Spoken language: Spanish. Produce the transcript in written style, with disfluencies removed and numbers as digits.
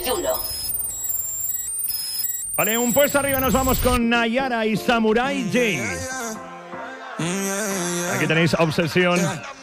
21. Vale, un puesto arriba nos vamos con Nayara y Samurai J. Aquí tenéis Obsesión.